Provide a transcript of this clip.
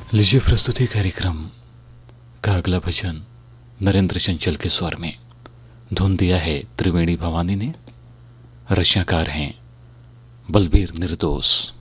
लीजिए प्रस्तुति कार्यक्रम का अगला भजन नरेंद्र चंचल के स्वर में। धुन दिया है त्रिवेणी भवानी ने। रचनाकार हैं बलबीर निर्दोष।